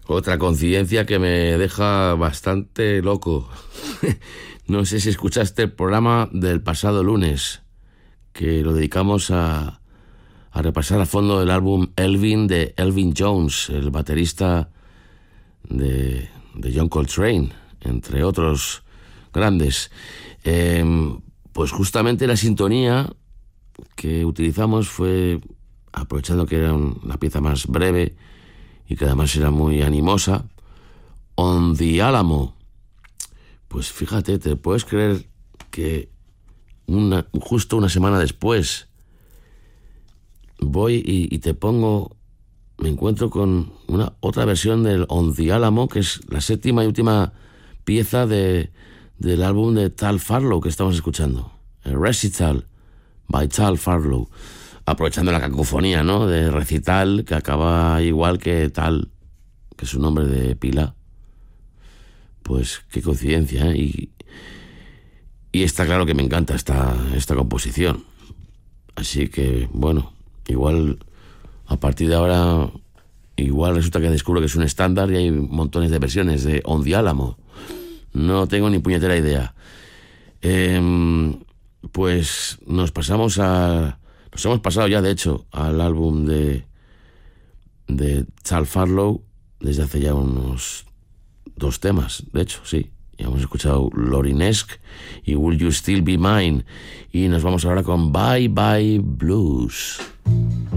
Otra coincidencia que me deja bastante loco. No sé si escuchaste el programa del pasado lunes, que lo dedicamos a repasar a fondo el álbum Elvin de Elvin Jones, el baterista de John Coltrane, entre otros grandes. Pues justamente la sintonía que utilizamos fue, aprovechando que era una pieza más breve y que además era muy animosa, On the Alamo. Pues fíjate, te puedes creer que justo una semana después voy y te pongo, me encuentro con otra versión del On the Alamo, que es la séptima y última pieza del álbum de Tal Farlow que estamos escuchando, el Recital by Tal Farlow, aprovechando la cacofonía, ¿no?, de recital, que acaba igual que Tal, que es su nombre de pila. Pues qué coincidencia, ¿eh? Y está claro que me encanta esta composición. Así que, bueno, igual a partir de ahora, igual resulta que descubro que es un estándar y hay montones de versiones de On the Alamo. No tengo ni puñetera idea. Pues nos hemos pasado ya, de hecho, al álbum de Tal Farlow desde hace ya unos 2 temas, de hecho, sí. Ya hemos escuchado Lorinesque y Will You Still Be Mine. Y nos vamos ahora con Bye Bye Blues.